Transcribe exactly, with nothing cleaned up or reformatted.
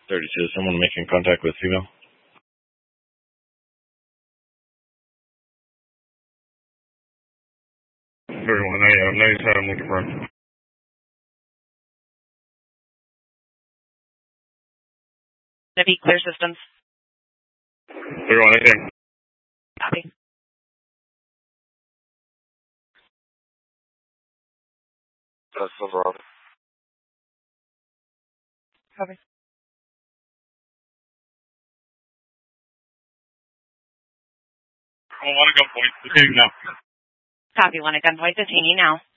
thirty-two, someone making contact with female. thirty-one, ninety-seven, I'm looking for him. Navy, clear systems. thirty-one, I think. Copy. That's Silverado. Copy. I want to gunpoint. Detaining now. Copy, one at gunpoint, detaining now.